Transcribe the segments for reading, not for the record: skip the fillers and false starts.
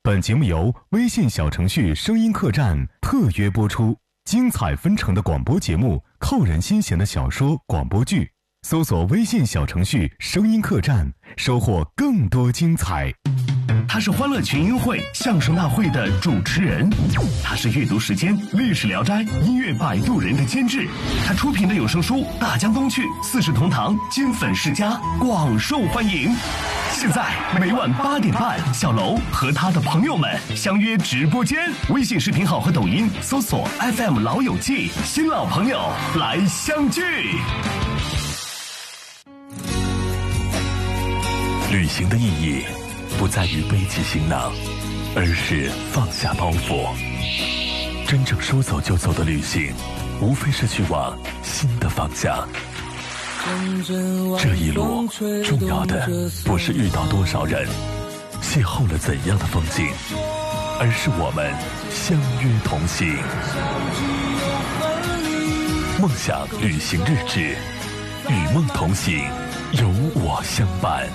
本节目由微信小程序声音客栈特约播出，精彩纷呈的广播节目，扣人心弦的小说广播剧，搜索微信小程序声音客栈，收获更多精彩。 他是欢乐群英会相声大会的主持人，他是阅读时间历史聊斋音乐摆渡人的监制，他出品的有声书《大江东去》《四世同堂》金粉世家广受欢迎。现在每晚8点半，小楼和他的朋友们相约直播间，微信视频号和抖音搜索 FM 老友记，新老朋友来相聚。旅行的意义不在于背起行囊，而是放下包袱。真正说走就走的旅行，无非是去往新的方向。这一路重要的不是遇到多少人，邂逅了怎样的风景，而是我们相约同行。梦想旅行日志，与梦同行，有我相伴。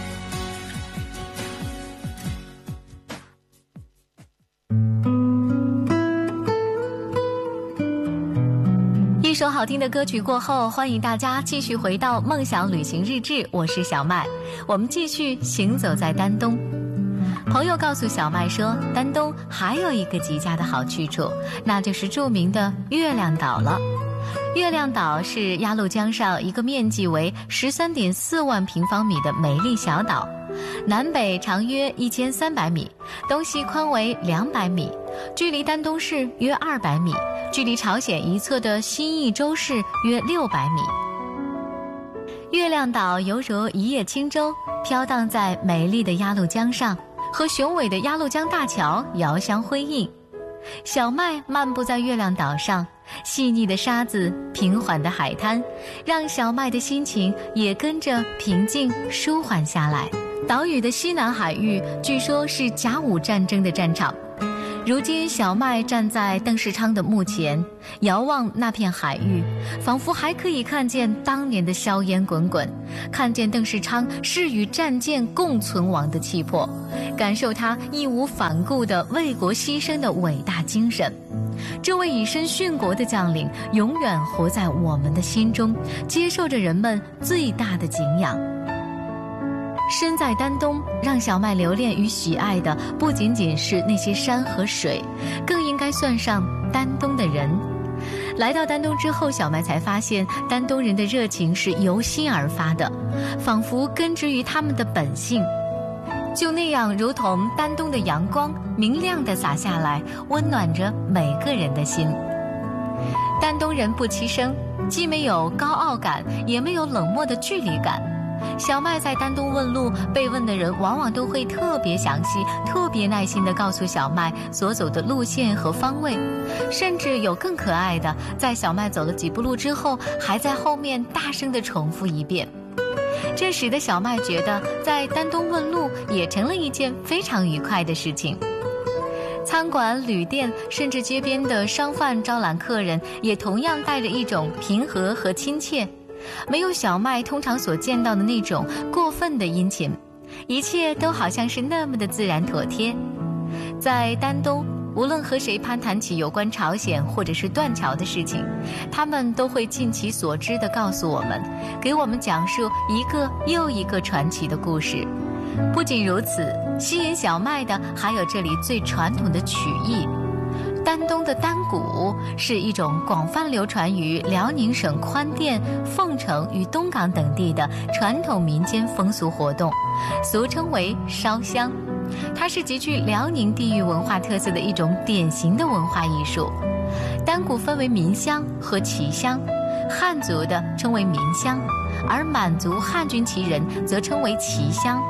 一首好听的歌曲过后，欢迎大家继续回到梦想旅行日志，我是小麦。我们继续行走在丹东。朋友告诉小麦说，丹东还有一个极佳的好去处，那就是著名的月亮岛了。月亮岛是鸭绿江上一个面积为13.4万平方米的美丽小岛，南北长约1300米，东西宽为200米，距离丹东市约200米，距离朝鲜一侧的新义州市约600米。月亮岛犹如一叶轻舟，飘荡在美丽的鸭绿江上，和雄伟的鸭绿江大桥遥相辉映。小麦漫步在月亮岛上，细腻的沙子，平缓的海滩，让小麦的心情也跟着平静舒缓下来。岛屿的西南海域据说是甲午战争的战场。如今小麦站在邓世昌的墓前，遥望那片海域，仿佛还可以看见当年的硝烟滚滚，看见邓世昌誓与战舰共存亡的气魄，感受他义无反顾的为国牺牲的伟大精神。这位以身殉国的将领永远活在我们的心中，接受着人们最大的敬仰。身在丹东，让小麦留恋与喜爱的不仅仅是那些山和水，更应该算上丹东的人。来到丹东之后，小麦才发现丹东人的热情是由心而发的，仿佛根植于他们的本性。就那样如同丹东的阳光，明亮地洒下来，温暖着每个人的心。丹东人不欺生，既没有高傲感，也没有冷漠的距离感。小麦在丹东问路，被问的人往往都会特别详细、特别耐心地告诉小麦所走的路线和方位，甚至有更可爱的，在小麦走了几步路之后，还在后面大声地重复一遍。这使得小麦觉得在丹东问路也成了一件非常愉快的事情。餐馆、旅店，甚至街边的商贩招揽客人，也同样带着一种平和和亲切，没有小麦通常所见到的那种过分的殷勤，一切都好像是那么的自然妥帖。在丹东，无论和谁攀谈起有关朝鲜或者是断桥的事情，他们都会尽其所知地告诉我们，给我们讲述一个又一个传奇的故事。不仅如此，吸引小麦的还有这里最传统的曲艺。丹东的丹鼓是一种广泛流传于辽宁省宽甸、凤城与东港等地的传统民间风俗活动，俗称为烧香。它是极具辽宁地域文化特色的一种典型的文化艺术。丹鼓分为民乡和旗乡，汉族的称为民乡，而满族汉军旗人则称为旗乡。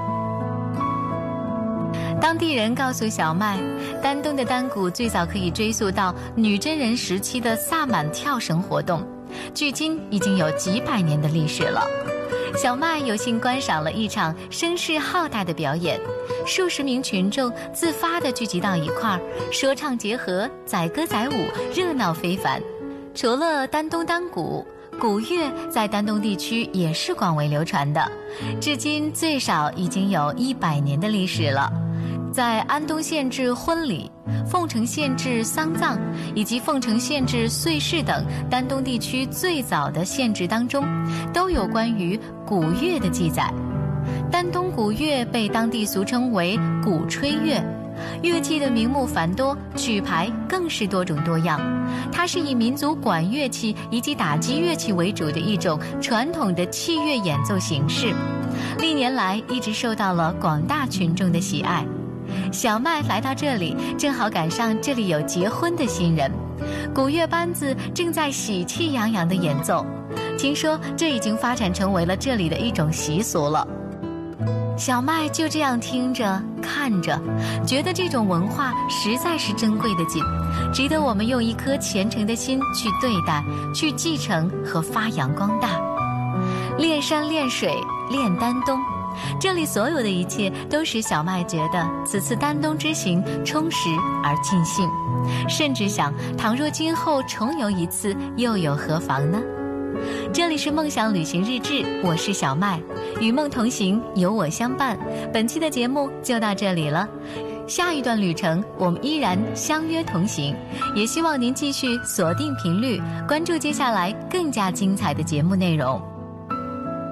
当地人告诉小麦，丹东的丹鼓最早可以追溯到女真人时期的萨满跳绳活动，距今已经有几百年的历史了。小麦有幸观赏了一场声势浩大的表演，数十名群众自发地聚集到一块儿，说唱结合，载歌载舞，热闹非凡。除了丹东丹鼓，鼓乐在丹东地区也是广为流传的，至今最少已经有100年的历史了。 在安东县制婚礼、凤城县制丧葬以及凤城县制岁事等丹东地区最早的县制当中，都有关于鼓乐的记载。丹东鼓乐被当地俗称为鼓吹乐，乐器的名目繁多，曲牌更是多种多样。它是以民族管乐器以及打击乐器为主的一种传统的器乐演奏形式，历年来一直受到了广大群众的喜爱。小麦来到这里，正好赶上这里有结婚的新人，鼓乐班子正在喜气洋洋地演奏。听说这已经发展成为了这里的一种习俗了。小麦就这样听着看着，觉得这种文化实在是珍贵的紧，值得我们用一颗虔诚的心去对待、去继承和发扬光大。练山练水练丹东，这里所有的一切都使小麦觉得此次丹东之行充实而尽兴，甚至想倘若今后重游一次，又有何妨呢？这里是梦想旅行日志，我是小麦，与梦同行，有我相伴。本期的节目就到这里了，下一段旅程我们依然相约同行，也希望您继续锁定频率，关注接下来更加精彩的节目内容。